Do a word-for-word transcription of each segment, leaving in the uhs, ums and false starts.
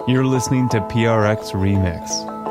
You're listening to P R X Remix.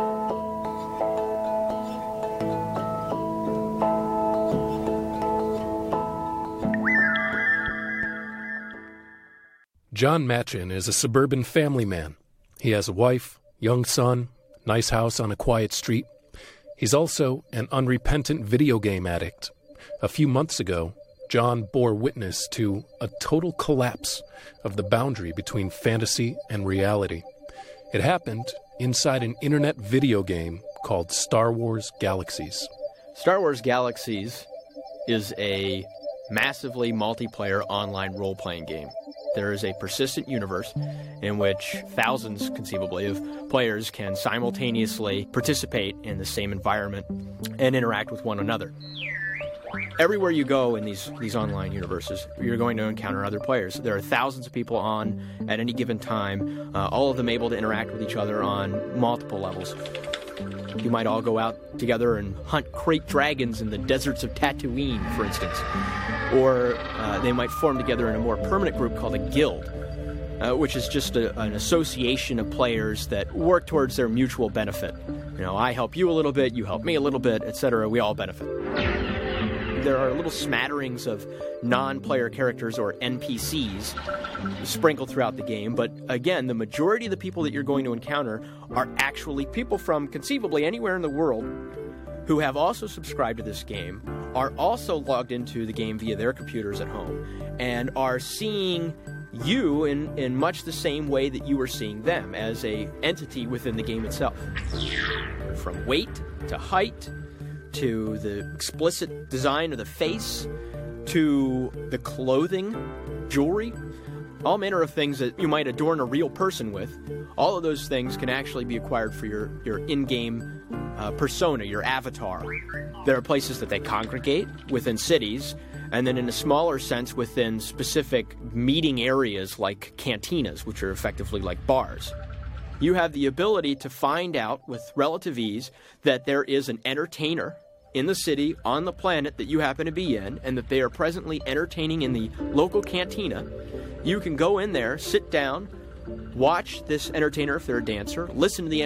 John Matchin is a suburban family man. He has a wife, young son, nice house on a quiet street. He's also an unrepentant video game addict. A few months ago, John bore witness to a total collapse of the boundary between fantasy and reality. It happened inside an internet video game called Star Wars Galaxies. Star Wars Galaxies is a massively multiplayer online role-playing game. There is a persistent universe in which thousands, conceivably, of players can simultaneously participate in the same environment and interact with one another. Everywhere you go in these, these online universes, you're going to encounter other players. There are thousands of people on at any given time, uh, all of them able to interact with each other on multiple levels. You might all go out together and hunt crate dragons in the deserts of Tatooine, for instance. Or uh, they might form together in a more permanent group called a guild, uh, which is just a, an association of players that work towards their mutual benefit. You know, I help you a little bit, you help me a little bit, et cetera. We all benefit. There are little smatterings of non-player characters, or N P Cs, sprinkled throughout the game, but again, the majority of the people that you're going to encounter are actually people from conceivably anywhere in the world who have also subscribed to this game, are also logged into the game via their computers at home, and are seeing you in, in much the same way that you are seeing them, as a entity within the game itself. From weight to height, to the explicit design of the face, to the clothing, jewelry, all manner of things that you might adorn a real person with, all of those things can actually be acquired for your, your in-game uh, persona, your avatar. There are places that they congregate within cities, and then in a smaller sense within specific meeting areas like cantinas, which are effectively like bars. You have the ability to find out with relative ease that there is an entertainer in the city, on the planet that you happen to be in, and that they are presently entertaining in the local cantina. You can go in there, sit down, watch this entertainer if they're a dancer, listen to the